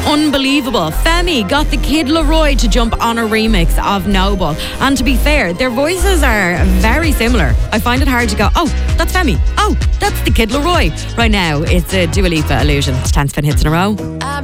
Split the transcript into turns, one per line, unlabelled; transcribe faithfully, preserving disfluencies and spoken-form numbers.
Unbelievable. Femi got the Kid Laroi to jump on a remix of Noble. And to be fair, their voices are very similar. I find it hard to go, oh, that's Femi. Oh, that's the Kid Laroi. Right now, it's a Dua Lipa illusion. It's ten spin hits in a row.